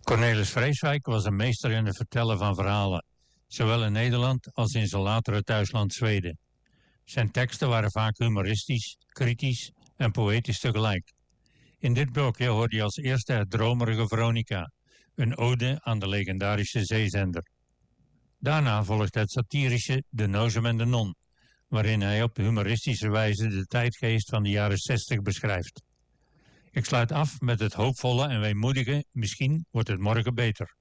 Cornelis Vreeswijk was een meester in het vertellen van verhalen, zowel in Nederland als in zijn latere thuisland Zweden. Zijn teksten waren vaak humoristisch, kritisch en poëtisch tegelijk. In dit blokje hoorde je als eerste het dromerige Veronica, een ode aan de legendarische zeezender. Daarna volgt het satirische De Nozem en de Non, waarin hij op humoristische wijze de tijdgeest van de jaren 60 beschrijft. Ik sluit af met het hoopvolle en weemoedige Misschien wordt het morgen beter.